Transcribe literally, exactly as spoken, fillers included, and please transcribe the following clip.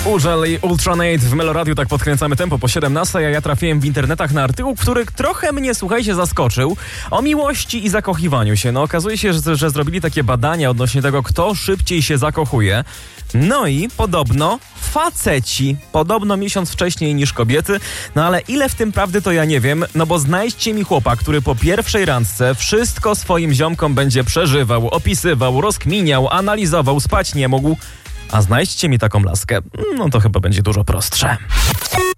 Urzel i Ultranate w Meloradiu, tak podkręcamy tempo po siedemnastej, a ja trafiłem w internetach na artykuł, który trochę mnie, słuchajcie, zaskoczył. O miłości i zakochiwaniu się. No okazuje się, że, że zrobili takie badania odnośnie tego, kto szybciej się zakochuje. No i podobno faceci, podobno miesiąc wcześniej niż kobiety, no ale ile w tym prawdy, to ja nie wiem, no bo znajdźcie mi chłopa, który po pierwszej randce wszystko swoim ziomkom będzie przeżywał, opisywał, rozkminiał, analizował, spać nie mógł, a znajdźcie mi taką laskę, no to chyba będzie dużo prostsze.